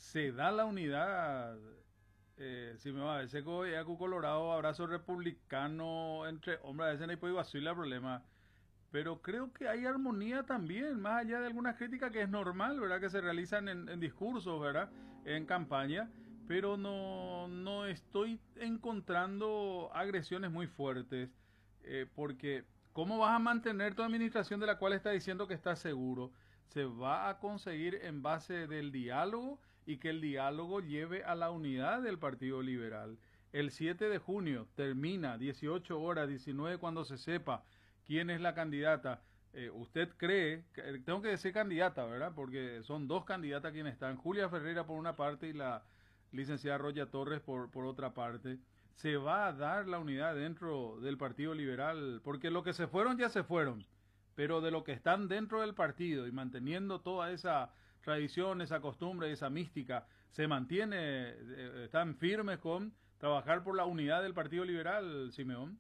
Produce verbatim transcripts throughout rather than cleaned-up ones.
se da la unidad, eh, si me va a ese Acu Colorado, abrazo republicano entre hombres, a veces no hay podido el problema, pero creo que hay armonía también, más allá de algunas críticas que es normal, ¿verdad? Que se realizan en, en discursos, ¿verdad? En campaña, pero no, no estoy encontrando agresiones muy fuertes, eh, porque ¿cómo vas a mantener tu administración de la cual está diciendo que estás seguro? Se va a conseguir en base del diálogo y que el diálogo lleve a la unidad del Partido Liberal. El siete de junio termina, dieciocho horas, diecinueve cuando se sepa quién es la candidata. Eh, ¿Usted cree, que, tengo que decir candidata, ¿verdad? Porque son dos candidatas quienes están, Julia Ferreira por una parte y la licenciada Roya Torres por, por otra parte. ¿Se va a dar la unidad dentro del Partido Liberal? Porque lo que se fueron ya se fueron, pero de lo que están dentro del partido y manteniendo toda esa tradición, esa costumbre, esa mística, se mantiene, eh, están firmes con trabajar por la unidad del Partido Liberal, Simeón.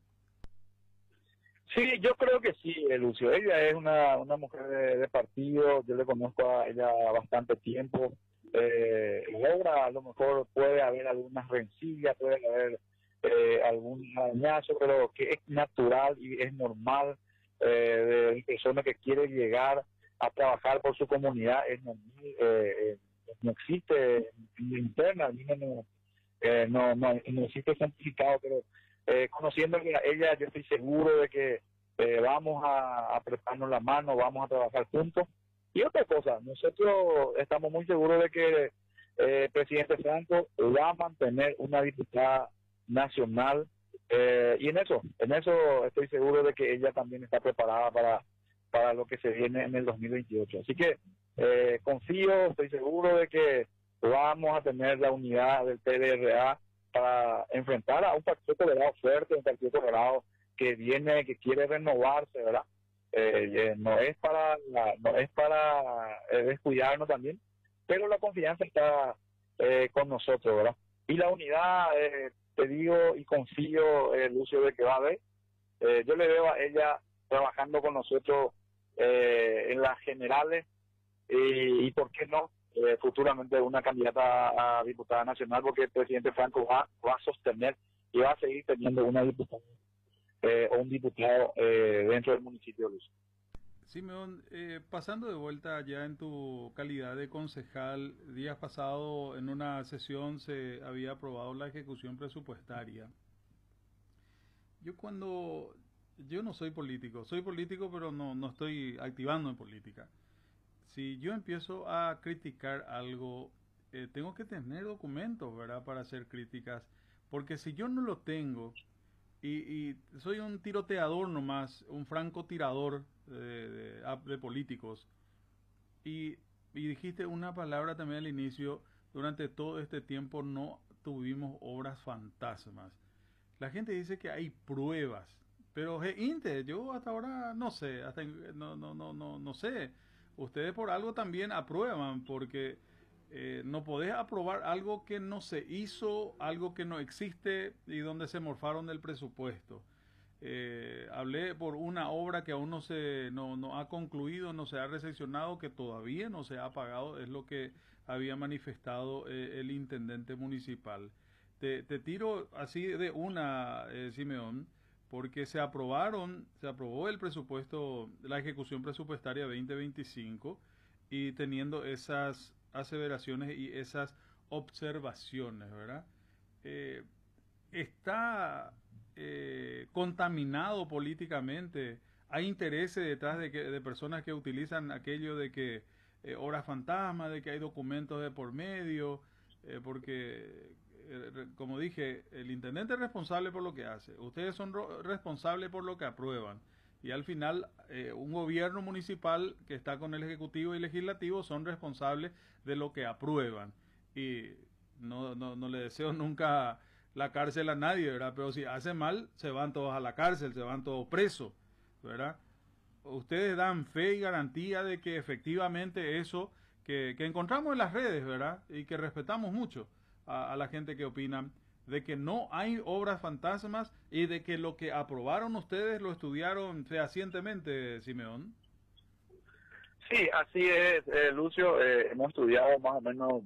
Sí, yo creo que sí, eh, Lucio. Ella es una, una mujer de, de partido, yo le conozco a ella bastante tiempo. Eh, logra, a lo mejor puede haber algunas rencillas, puede haber eh, algún arañazo, pero que es natural y es normal eh, de persona que quiere llegar a trabajar por su comunidad, es normal, eh, eh, no existe en la interna, al menos no, eh, no, no, no existe certificado, pero eh, conociendo a ella, yo estoy seguro de que eh, vamos a, a prestarnos la mano, vamos a trabajar juntos. Y otra cosa, nosotros estamos muy seguros de que eh, el presidente Franco va a mantener una diputada nacional, eh, y en eso, en eso estoy seguro de que ella también está preparada para, para lo que se viene en el dos mil veintiocho. Así que eh, confío, estoy seguro de que vamos a tener la unidad del P D R A para enfrentar a un partido colorado fuerte, un partido colorado que viene, que quiere renovarse, ¿verdad? Eh, eh, no es para la, no es para eh, descuidarnos también, pero la confianza está eh, con nosotros, ¿verdad? Y la unidad, eh, te digo y confío, eh, Lucio, de que va a haber. Eh, yo le veo a ella trabajando con nosotros eh, en las generales y, y ¿por qué no? Eh, futuramente una candidata a diputada nacional, porque el presidente Franco va, va a sostener y va a seguir teniendo una diputada eh, o un diputado eh, dentro del municipio de Luz. Simeón, eh, pasando de vuelta ya en tu calidad de concejal, días pasados en una sesión se había aprobado la ejecución presupuestaria. Yo cuando, yo no soy político, soy político pero no, no estoy activando en política. Si yo empiezo a criticar algo, eh, tengo que tener documentos, ¿verdad? Para hacer críticas, porque si yo no lo tengo, y, y soy un tiroteador nomás, un francotirador de, de, de políticos. Y, y dijiste una palabra también al inicio, durante todo este tiempo no tuvimos obras fantasmas. La gente dice que hay pruebas, pero je, Inte, yo hasta ahora no sé, hasta no, no, no, no, no sé. Ustedes por algo también aprueban, porque eh, no podés aprobar algo que no se hizo, algo que no existe y donde se morfaron del presupuesto. Eh, hablé por una obra que aún no se no, no ha concluido, no se ha recepcionado, que todavía no se ha pagado, es lo que había manifestado eh, el intendente municipal. Te, te tiro así de una, eh, Simeón, porque se aprobaron, se aprobó el presupuesto, la ejecución presupuestaria veinte veinticinco y teniendo esas aseveraciones y esas observaciones, ¿verdad? Eh, está eh, contaminado políticamente, hay intereses detrás de, que, de personas que utilizan aquello de que eh, horas fantasma, de que hay documentos de por medio, eh, porque, eh, como dije, el intendente es responsable por lo que hace, ustedes son responsables por lo que aprueban, y al final eh, un gobierno municipal que está con el ejecutivo y legislativo son responsables de lo que aprueban, y no, no, no le deseo nunca la cárcel a nadie, ¿verdad? Pero si hace mal, se van todos a la cárcel, se van todos presos, ¿verdad? Ustedes dan fe y garantía de que efectivamente eso que, que encontramos en las redes, ¿verdad? Y que respetamos mucho a, a la gente que opina, de que no hay obras fantasmas y de que lo que aprobaron ustedes lo estudiaron fehacientemente, Simeón. Sí, así es, eh, Lucio. Eh, hemos estudiado más o menos